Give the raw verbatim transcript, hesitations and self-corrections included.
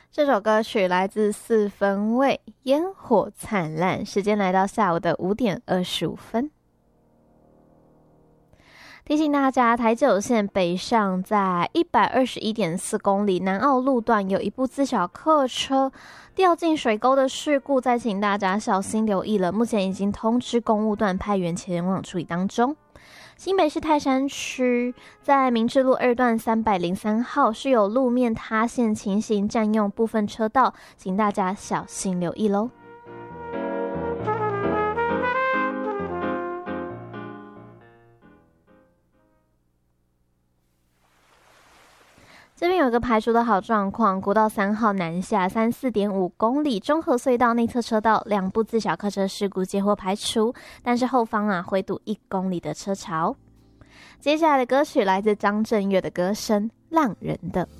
这首歌曲来自四分卫，烟火灿烂。时间来到下午的五点二十五分。提醒大家，台九线北上在一百二十一点四公里南澳路段有一部自小客车掉进水沟的事故，再请大家小心留意了。目前已经通知公务段派员前往处理当中。新北市泰山区在明志路二段三百零三号是有路面塌陷情形，占用部分车道，请大家小心留意咯。这边有个排除的好状况，国道三号南下三四点五公里，中和隧道内侧车道两部自小客车事故皆获排除，但是后方啊回堵一公里的车潮。接下来的歌曲来自张震岳的歌声《浪人的》。